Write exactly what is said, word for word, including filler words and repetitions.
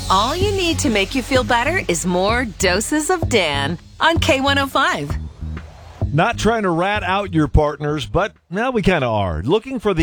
All you need to make you feel better is more doses of Dan on K one oh five. Not trying to rat out your partners, but now we kind of are. Looking for the